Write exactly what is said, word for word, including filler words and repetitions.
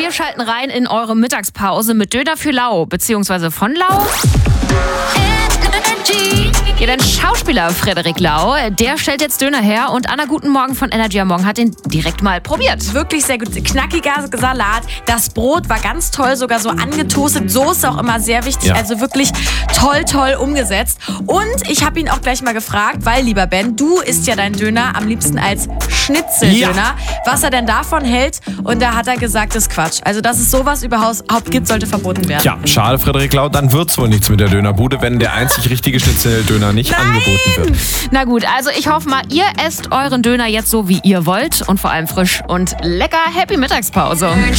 Wir schalten rein in eure Mittagspause mit Döner für Lau, beziehungsweise von Lau. Ja, dein Schauspieler Frederik Lau, der stellt jetzt Döner her und Anna, guten Morgen von Energy am Morgen, hat den direkt mal probiert. Wirklich sehr gut. Knackiger Salat. Das Brot war ganz toll, sogar so angetoastet. Soße auch immer sehr wichtig. Ja. Also wirklich toll, toll umgesetzt. Und ich habe ihn auch gleich mal gefragt, weil, lieber Ben, du isst ja deinen Döner am liebsten als Schnitzeldöner, Ja. was er denn davon hält. Und da hat er gesagt, das ist Quatsch. Also, dass es sowas überhaupt gibt, sollte verboten werden. Ja, schade, Frederik Lau, dann wird's wohl nichts mit der Dönerbude, wenn der einzig richtige Schnitzeldöner nicht Nein! angeboten wird. Na gut, also ich hoffe mal, ihr esst euren Döner jetzt so, wie ihr wollt und vor allem frisch und lecker. Happy Mittagspause.